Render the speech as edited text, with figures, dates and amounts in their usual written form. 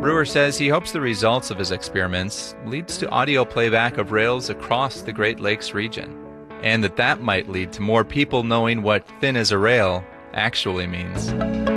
Brewer says he hopes the results of his experiments leads to audio playback of rails across the Great Lakes region, and that might lead to more people knowing what thin as a rail actually means.